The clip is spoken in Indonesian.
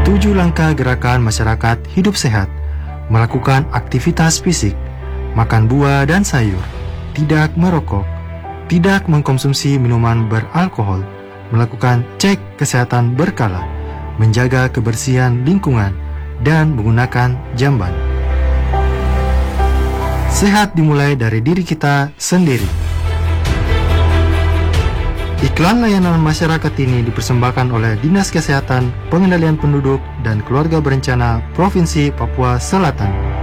7 langkah gerakan masyarakat hidup sehat: melakukan aktivitas fisik, makan buah dan sayur, tidak merokok, tidak mengkonsumsi minuman beralkohol, melakukan cek kesehatan berkala, menjaga kebersihan lingkungan, dan menggunakan jamban. Sehat dimulai dari diri kita sendiri. Iklan layanan masyarakat ini dipersembahkan oleh Dinas Kesehatan, Pengendalian Penduduk, dan Keluarga Berencana Provinsi Papua Selatan.